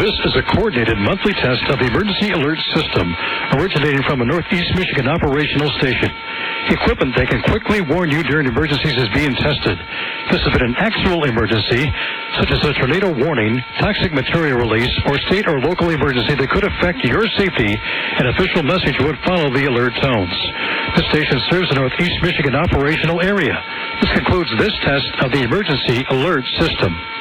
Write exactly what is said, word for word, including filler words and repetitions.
This is a coordinated monthly test of the Emergency Alert System originating from a Northeast Michigan operational station. Equipment that can quickly warn you during emergencies is being tested. This has been an actual emergency, such as a tornado warning, toxic material release, or state or local emergency that could affect your safety. An official message would follow the alert tones. This station serves the Northeast Michigan operational area. This concludes this test of the Emergency Alert System.